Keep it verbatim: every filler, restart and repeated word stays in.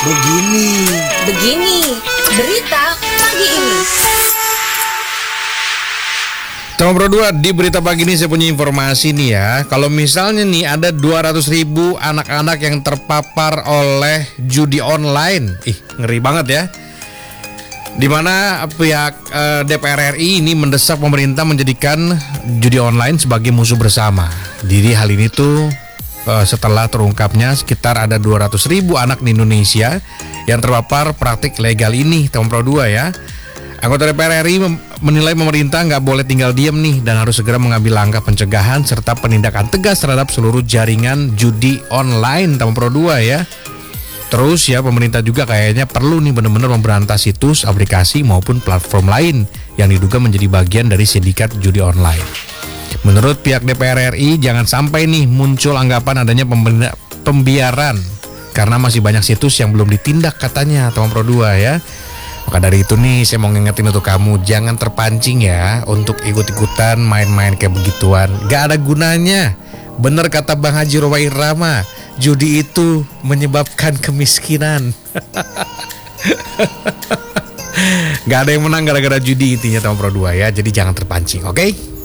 Begini. Begini, berita pagi ini. Teman Pro dua, di berita pagi ini saya punya informasi nih ya. Kalau misalnya nih ada dua ratus ribu anak-anak yang terpapar oleh judi online. Ih, ngeri banget ya. Dimana pihak eh, D P R R I ini mendesak pemerintah menjadikan judi online sebagai musuh bersama. Jadi hal ini tuh eh, setelah terungkapnya sekitar ada dua ratus ribu anak di Indonesia yang terpapar praktik legal ini, teman Pro dua ya. Anggota D P R R I menilai pemerintah nggak boleh tinggal diam nih dan harus segera mengambil langkah pencegahan serta penindakan tegas terhadap seluruh jaringan judi online, teman Pro dua ya. Terus ya pemerintah juga kayaknya perlu nih benar-benar memberantas situs, aplikasi maupun platform lain yang diduga menjadi bagian dari sindikat judi online. Menurut pihak D P R R I jangan sampai nih muncul anggapan adanya pembiaran karena masih banyak situs yang belum ditindak katanya, teman Pro dua ya. Maka dari itu nih saya mau ngingetin untuk kamu, jangan terpancing ya untuk ikut-ikutan main-main kayak begituan. Gak ada gunanya. Bener kata Bang Haji Roma Irama, judi itu menyebabkan kemiskinan. Gak ada yang menang gara-gara judi intinya, teman Pro dua ya. Jadi jangan terpancing, oke? Okay?